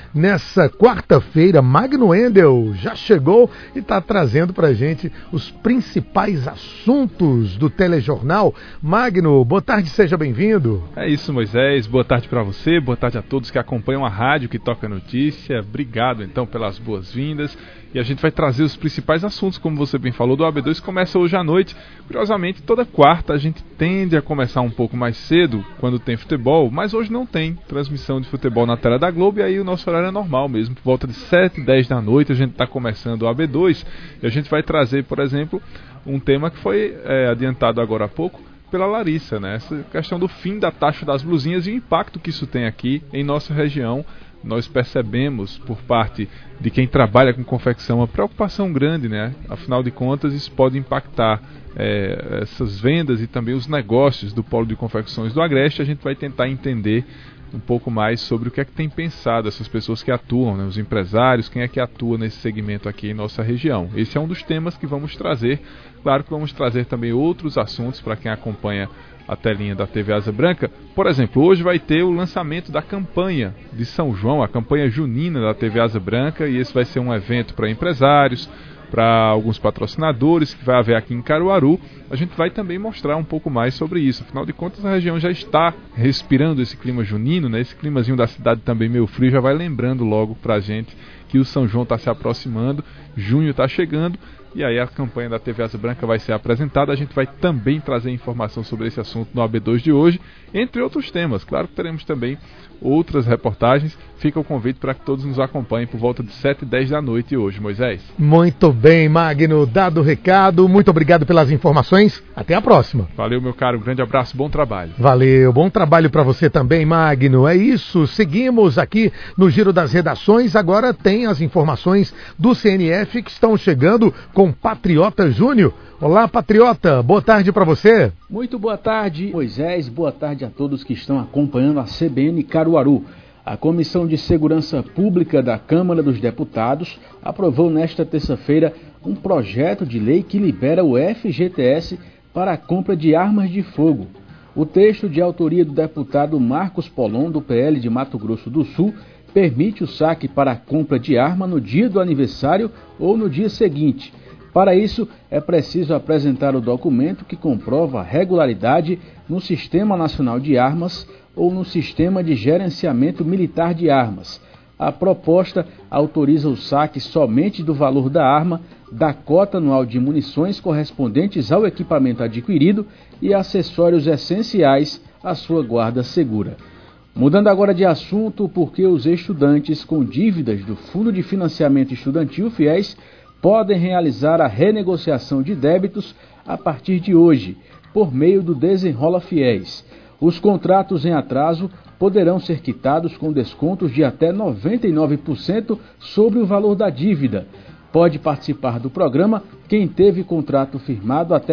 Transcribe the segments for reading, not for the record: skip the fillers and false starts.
nessa quarta-feira. Magno Endel já chegou e está trazendo para a gente os principais assuntos do telejornal. Magno, boa tarde, seja bem-vindo. É isso, Moisés, boa tarde para você, boa tarde a todos que acompanham a rádio que toca notícia. Obrigado então pelas boas-vindas. E a gente vai trazer os principais assuntos, como você bem falou, do AB2. Começa hoje à noite. Curiosamente, toda quarta a gente tende a começar um pouco mais cedo, quando tem futebol, mas hoje não tem transmissão de futebol na tela da Globo, e aí o nosso horário é normal mesmo. Por volta de 7, 10 da noite a gente está começando o AB2, e a gente vai trazer, por exemplo, um tema que foi adiantado agora há pouco pela Larissa, né? Essa questão do fim da taxa das blusinhas e o impacto que isso tem aqui em nossa região. Nós percebemos por parte de quem trabalha com confecção uma preocupação grande, né? Afinal de contas, isso pode impactar essas vendas e também os negócios do polo de confecções do Agreste. A gente vai tentar entender um pouco mais sobre o que é que tem pensado essas pessoas que atuam, né? Os empresários, quem é que atua nesse segmento aqui em nossa região. Esse é um dos temas que vamos trazer. Claro que vamos trazer também outros assuntos para quem acompanha a telinha da TV Asa Branca. Por exemplo, hoje vai ter o lançamento da campanha de São João, a campanha junina da TV Asa Branca, e esse vai ser um evento para empresários, para alguns patrocinadores que vai haver aqui em Caruaru. A gente vai também mostrar um pouco mais sobre isso. Afinal de contas, a região já está respirando esse clima junino, né? Esse climazinho da cidade também meio frio já vai lembrando logo para a gente que o São João está se aproximando, junho está chegando, e aí a campanha da TV Asa Branca vai ser apresentada. A gente vai também trazer informação sobre esse assunto no AB2 de hoje, entre outros temas. Claro que teremos também outras reportagens. Fica o convite para que todos nos acompanhem por volta de 7 e 10 da noite hoje, Moisés. Muito bem, Magno, dado o recado, muito obrigado pelas informações, até a próxima. Valeu, meu caro, um grande abraço, bom trabalho. Valeu, bom trabalho para você também, Magno. É isso, seguimos aqui no Giro das Redações. Agora tem as informações do CNF que estão chegando com Patriota Júnior. Olá, Patriota, boa tarde para você. Muito boa tarde, Moisés, boa tarde a todos que estão acompanhando a CBN Caruaru. A Comissão de Segurança Pública da Câmara dos Deputados aprovou nesta terça-feira um projeto de lei que libera o FGTS para a compra de armas de fogo. O texto, de autoria do deputado Marcos Polon, do PL de Mato Grosso do Sul, permite o saque para a compra de arma no dia do aniversário ou no dia seguinte. Para isso, é preciso apresentar o documento que comprova a regularidade no Sistema Nacional de Armas ou no Sistema de Gerenciamento Militar de Armas. A proposta autoriza o saque somente do valor da arma, da cota anual de munições correspondentes ao equipamento adquirido e acessórios essenciais à sua guarda segura. Mudando agora de assunto, porque os estudantes com dívidas do Fundo de Financiamento Estudantil FIES podem realizar a renegociação de débitos a partir de hoje, por meio do Desenrola Fiéis. Os contratos em atraso poderão ser quitados com descontos de até 99% sobre o valor da dívida. Pode participar do programa quem teve contrato firmado até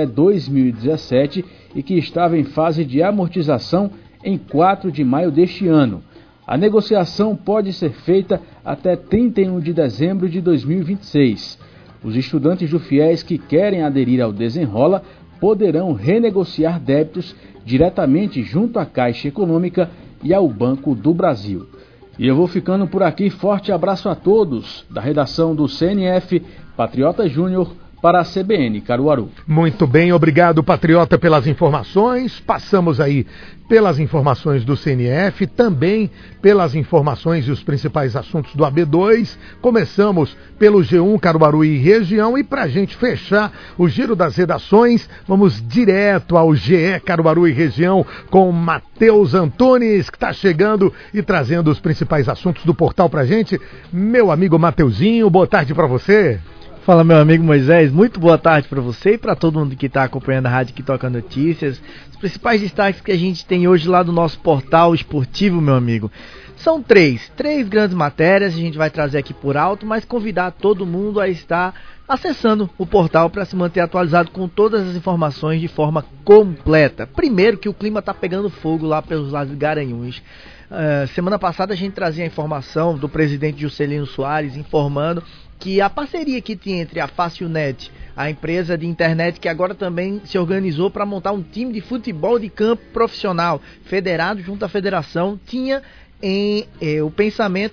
2017 e que estava em fase de amortização em 4 de maio deste ano. A negociação pode ser feita até 31 de dezembro de 2026. Os estudantes do FIES que querem aderir ao Desenrola poderão renegociar débitos diretamente junto à Caixa Econômica e ao Banco do Brasil. E eu vou ficando por aqui. Forte abraço a todos da redação do CNF, Patriota Júnior, para a CBN Caruaru. Muito bem, obrigado, Patriota, pelas informações. Passamos aí pelas informações do CNF, também pelas informações e os principais assuntos do AB2. Começamos pelo G1 Caruaru e região, e para a gente fechar o giro das redações, vamos direto ao GE Caruaru e região com Matheus Antunes, que está chegando e trazendo os principais assuntos do portal para a gente. Meu amigo Mateuzinho, boa tarde para você. Fala, meu amigo Moisés, muito boa tarde para você e para todo mundo que está acompanhando a rádio que toca notícias. Os principais destaques que a gente tem hoje lá do nosso portal esportivo, meu amigo, são três grandes matérias. A gente vai trazer aqui por alto, mas convidar todo mundo a estar acessando o portal para se manter atualizado com todas as informações de forma completa. Primeiro, que o clima está pegando fogo lá pelos lados de Garanhuns. Semana passada a gente trazia a informação do presidente Juscelino Soares informando que a parceria que tinha entre a Facilnet, a empresa de internet que agora também se organizou para montar um time de futebol de campo profissional, federado junto à federação, tinha o pensamento